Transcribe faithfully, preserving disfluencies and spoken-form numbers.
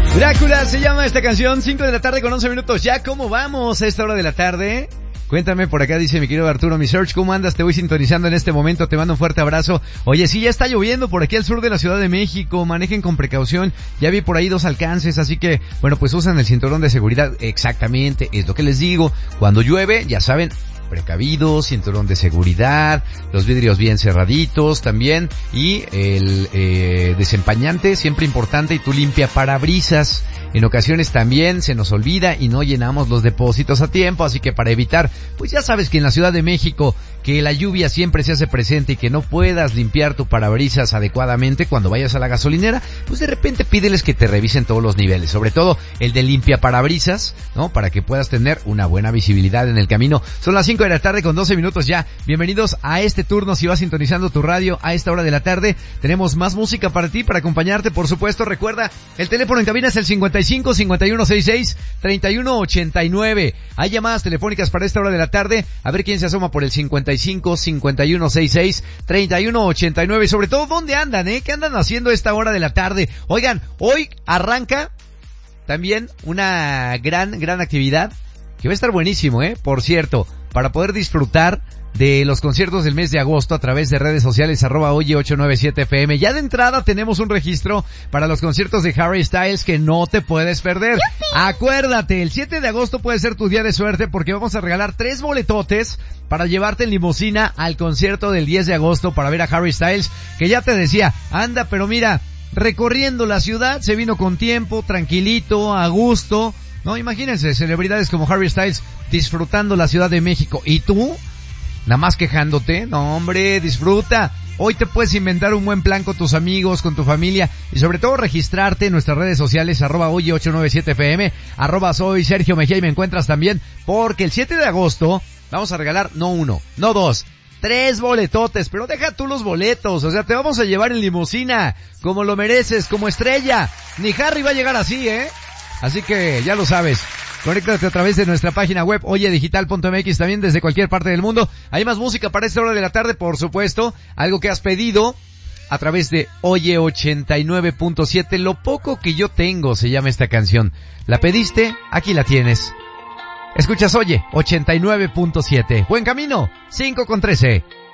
Drácula se llama esta canción, cinco de la tarde con once minutos. Ya, ¿cómo vamos a esta hora de la tarde? Cuéntame, por acá dice mi querido Arturo, mi Search, ¿cómo andas? Te voy sintonizando en este momento, te mando un fuerte abrazo. Oye, sí, ya está lloviendo por aquí al sur de la Ciudad de México, manejen con precaución, ya vi por ahí dos alcances, así que, bueno, pues usan el cinturón de seguridad, exactamente, es lo que les digo, cuando llueve, ya saben, precavidos, cinturón de seguridad, los vidrios bien cerraditos también, y el eh, desempañante, siempre importante, y tu limpia parabrisas. En ocasiones también se nos olvida y no llenamos los depósitos a tiempo, así que para evitar, pues ya sabes que en la Ciudad de México, que la lluvia siempre se hace presente y que no puedas limpiar tu parabrisas adecuadamente cuando vayas a la gasolinera, pues de repente pídeles que te revisen todos los niveles, sobre todo el de limpia parabrisas, ¿no? Para que puedas tener una buena visibilidad en el camino. Son las cinco de la tarde con doce minutos ya. Bienvenidos a este turno, si vas sintonizando tu radio a esta hora de la tarde. Tenemos más música para ti, para acompañarte, por supuesto. Recuerda, el teléfono en cabina es el cincuenta y cinco, cincuenta y uno sesenta y seis, treinta y uno ochenta y nueve. Hay llamadas telefónicas para esta hora de la tarde. A ver quién se asoma por el cincuenta y cinco, cincuenta y uno sesenta y seis, treinta y uno ochenta y nueve. Y sobre todo, ¿dónde andan, eh? ¿Qué andan haciendo a esta hora de la tarde? Oigan, hoy arranca también una gran, gran actividad que va a estar buenísimo, eh. Por cierto, para poder disfrutar de los conciertos del mes de agosto a través de redes sociales arroba oye ocho nueve siete F M. Ya de entrada tenemos un registro para los conciertos de Harry Styles que no te puedes perder. ¡Yupi! Acuérdate, el siete de agosto puede ser tu día de suerte porque vamos a regalar tres boletotes para llevarte en limusina al concierto del diez de agosto para ver a Harry Styles, que ya te decía, anda, pero mira, recorriendo la ciudad, se vino con tiempo, tranquilito, a gusto, ¿no? Imagínense, celebridades como Harry Styles disfrutando la Ciudad de México. ¿Y tú? Nada más quejándote. No, hombre, disfruta. Hoy te puedes inventar un buen plan con tus amigos, con tu familia y sobre todo registrarte en nuestras redes sociales arroba oye ocho nueve siete F M, arroba soy Sergio Mejía y me encuentras también porque el siete de agosto vamos a regalar no uno, no dos, tres boletotes, pero deja tú los boletos, o sea, te vamos a llevar en limusina, como lo mereces, como estrella. Ni Harry va a llegar así, ¿eh? Así que ya lo sabes. Conéctate a través de nuestra página web oye digital punto m x, también desde cualquier parte del mundo. Hay más música para esta hora de la tarde, por supuesto. Algo que has pedido a través de Oye ochenta y nueve punto siete. Lo poco que yo tengo se llama esta canción. ¿La pediste? Aquí la tienes. Escuchas Oye ochenta y nueve punto siete. Buen camino. cinco con trece.